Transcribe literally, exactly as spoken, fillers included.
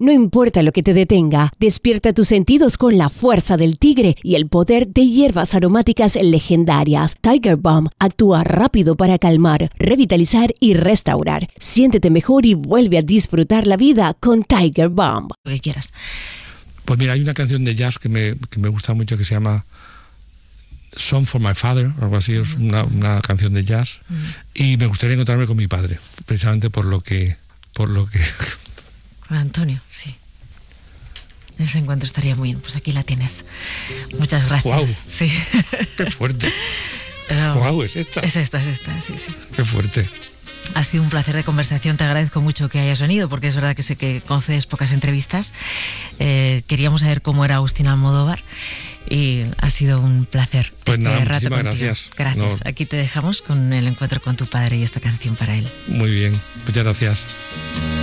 No importa lo que te detenga, despierta tus sentidos con la fuerza del tigre y el poder de hierbas aromáticas legendarias. Tiger Balm actúa rápido para calmar, revitalizar y restaurar. Siéntete mejor y vuelve a disfrutar la vida con Tiger Balm. Lo que quieras. Pues mira, hay una canción de jazz que me, que me gusta mucho que se llama Song for My Father, algo así, es una, una canción de jazz. Mm. Y me gustaría encontrarme con mi padre, precisamente por lo que... por lo que Antonio, sí. Ese encuentro estaría muy bien. Pues aquí la tienes. Muchas gracias. Wow. Sí. Qué fuerte. Pero wow, es esta. Es esta, es esta, sí, sí. Qué fuerte. Ha sido un placer de conversación, te agradezco mucho que hayas venido, porque es verdad que sé que concedes pocas entrevistas. Eh, queríamos saber cómo era Agustín Almodóvar y ha sido un placer. Pues este nada, rato muchísimas contigo. gracias. Gracias. No. Aquí te dejamos con el encuentro con tu padre y esta canción para él. Muy bien, muchas gracias.